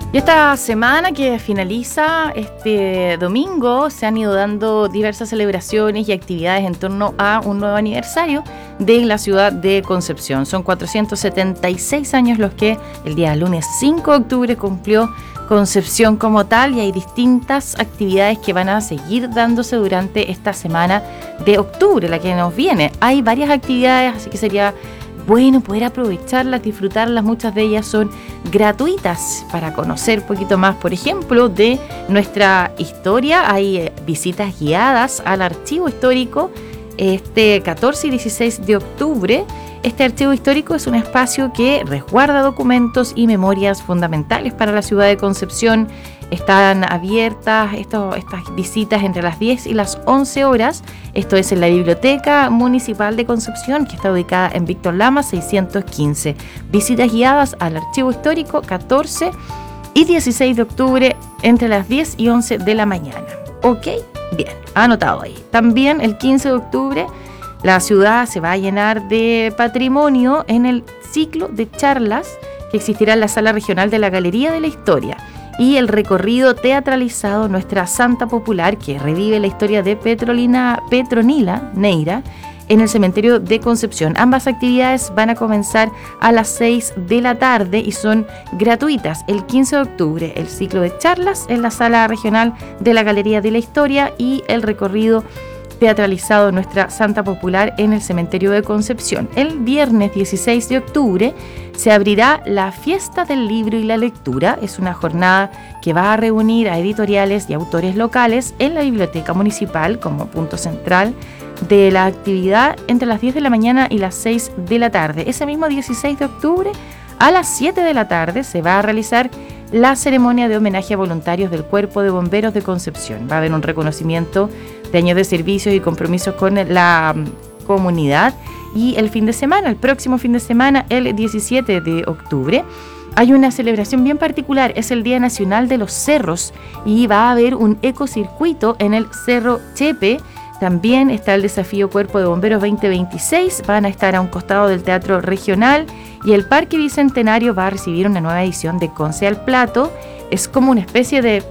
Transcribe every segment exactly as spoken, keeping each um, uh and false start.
Y esta semana que finaliza este domingo se han ido dando diversas celebraciones y actividades en torno a un nuevo aniversario de la ciudad de Concepción. Son cuatrocientos setenta y seis años los que el día lunes cinco de octubre cumplió Concepción como tal, y hay distintas actividades que van a seguir dándose durante esta semana de octubre, la que nos viene. Hay varias actividades, así que sería bueno poder aprovecharlas, disfrutarlas. Muchas de ellas son gratuitas para conocer un poquito más, por ejemplo, de nuestra historia. Hay eh, visitas guiadas al archivo histórico este catorce y dieciséis de octubre. Este archivo histórico es un espacio que resguarda documentos y memorias fundamentales para la ciudad de Concepción. Están abiertas esto, estas visitas entre las diez y las once horas. Esto es en la Biblioteca Municipal de Concepción, que está ubicada en Víctor Lama seiscientos quince. Visitas guiadas al archivo histórico catorce y dieciséis de octubre entre las diez y once de la mañana. ¿Ok? Bien, anotado ahí. También el quince de octubre la ciudad se va a llenar de patrimonio en el ciclo de charlas que existirá en la Sala Regional de la Galería de la Historia, y el recorrido teatralizado Nuestra Santa Popular, que revive la historia de Petrolina, Petronila Neira en el cementerio de Concepción. Ambas actividades van a comenzar a las seis de la tarde y son gratuitas. El quince de octubre el ciclo de charlas en la Sala Regional de la Galería de la Historia y el recorrido teatralizado Nuestra Santa Popular en el cementerio de Concepción. El viernes dieciséis de octubre se abrirá la Fiesta del Libro y la Lectura. Es una jornada que va a reunir a editoriales y autores locales en la Biblioteca Municipal como punto central de la actividad entre las diez de la mañana y las seis de la tarde. Ese mismo dieciséis de octubre a las siete de la tarde se va a realizar la ceremonia de homenaje a voluntarios del Cuerpo de Bomberos de Concepción. Va a haber un reconocimiento de años de servicios y compromisos con la comunidad. Y el fin de semana, el próximo fin de semana, el diecisiete de octubre, hay una celebración bien particular. Es el Día Nacional de los Cerros y va a haber un ecocircuito en el Cerro Chepe. También está el desafío Cuerpo de Bomberos veinte veintiséis. Van a estar a un costado del Teatro Regional, y el Parque Bicentenario va a recibir una nueva edición de Conce al Plato. Es como una especie de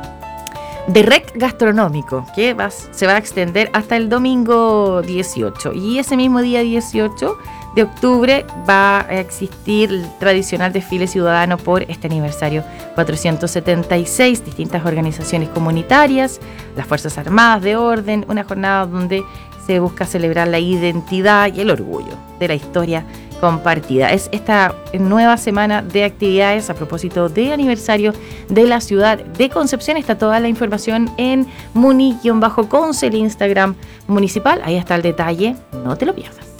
de rec gastronómico que va, se va a extender hasta el domingo dieciocho, y ese mismo día dieciocho de octubre va a existir el tradicional desfile ciudadano por este aniversario cuatrocientos setenta y seis. Distintas organizaciones comunitarias, las Fuerzas Armadas de Orden, una jornada donde se busca celebrar la identidad y el orgullo de la historia compartida. Es esta nueva semana de actividades a propósito del aniversario de la ciudad de Concepción. Está toda la información en muni-conce, el Instagram municipal. Ahí está el detalle, no te lo pierdas.